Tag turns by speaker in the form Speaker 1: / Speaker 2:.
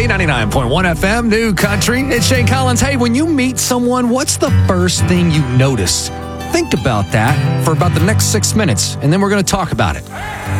Speaker 1: KFGO 99.1 FM, New Country. It's Shane Collins. Hey, when you meet someone, what's the first thing you notice? Think about that for about the next 6 minutes, and then we're going to talk about it.